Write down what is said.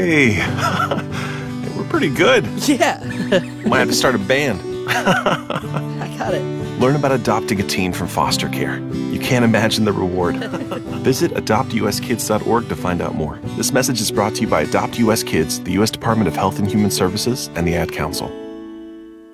Hey, we're pretty good. Yeah. Might have to start a band. I got it. Learn about adopting a teen from foster care. You can't imagine the reward. Visit adoptuskids.org to find out more. This message is brought to you by Adopt US Kids, the U.S. Department of Health and Human Services, and the Ad Council.